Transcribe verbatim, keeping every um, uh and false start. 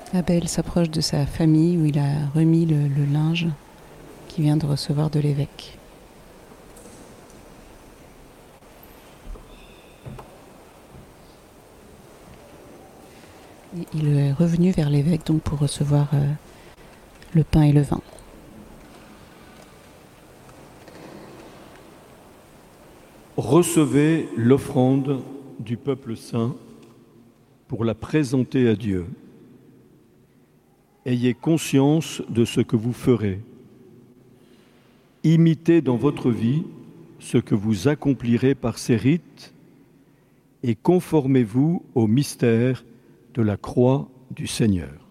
Abel s'approche de sa famille où il a remis le, le linge qu'il vient de recevoir de l'évêque. Il est revenu vers l'évêque donc pour recevoir euh, le pain et le vin. Recevez l'offrande du peuple saint pour la présenter à Dieu. Ayez conscience de ce que vous ferez. Imitez dans votre vie ce que vous accomplirez par ces rites et conformez-vous au mystère de la croix du Seigneur.